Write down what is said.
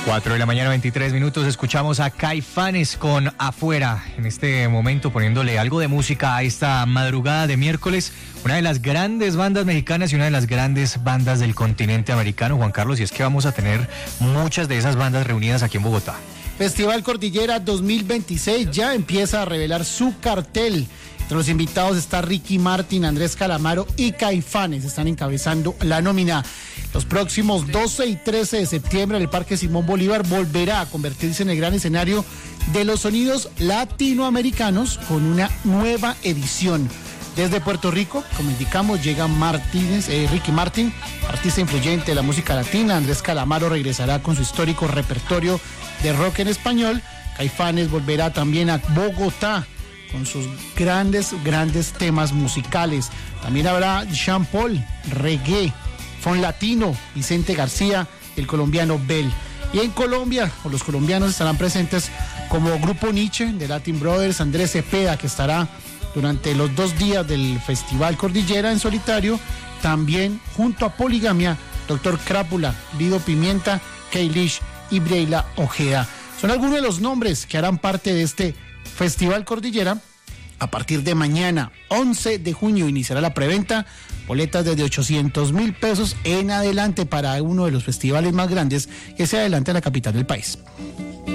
4 de la mañana, 23 minutos. Escuchamos a Caifanes con Afuera. En este momento poniéndole algo de música a esta madrugada de miércoles. Una de las grandes bandas mexicanas y una de las grandes bandas del continente americano, Juan Carlos. Y es que vamos a tener muchas de esas bandas reunidas aquí en Bogotá. Festival Cordillera 2026 ya empieza a revelar su cartel. Entre los invitados está Ricky Martin, Andrés Calamaro y Caifanes. Están encabezando la nómina. Los próximos 12 y 13 de septiembre el Parque Simón Bolívar volverá a convertirse en el gran escenario de los sonidos latinoamericanos con una nueva edición. Desde Puerto Rico, como indicamos, llega Ricky Martin, artista influyente de la música latina. Andrés Calamaro regresará con su histórico repertorio de rock en español. Caifanes volverá también a Bogotá con sus grandes temas musicales. También habrá Jean Paul, reggae, funk latino, Vicente García, el colombiano Bell. Y en Colombia, los colombianos estarán presentes como Grupo Nietzsche de Latin Brothers, Andrés Cepeda, que estará durante los 2 días del Festival Cordillera en solitario, también junto a Poligamia, Dr. Crápula, Vido Pimienta, K-Lish y Breila Ojeda. Son algunos de los nombres que harán parte de este Festival Cordillera. A partir de mañana, 11 de junio, iniciará la preventa. Boletas desde 800,000 pesos en adelante para uno de los festivales más grandes que se adelanta en la capital del país.